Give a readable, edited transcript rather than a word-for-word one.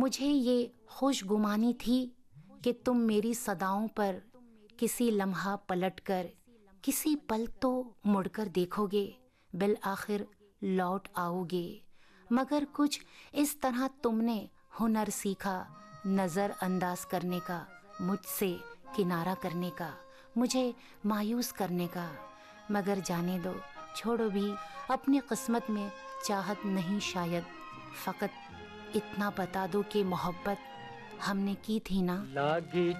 मुझे ये खुशगुमानी थी कि तुम मेरी सदाओं पर किसी लम्हा पलटकर किसी पल तो मुड़कर देखोगे, बिल आखिर लौट आओगे। मगर कुछ इस तरह तुमने हुनर सीखा, नज़र अंदाज करने का, मुझसे किनारा करने का, मुझे मायूस करने का। मगर जाने दो, छोड़ो भी, अपनी किस्मत में चाहत नहीं शायद। फ़कत इतना बता दो कि मोहब्बत हमने की थी ना। लागी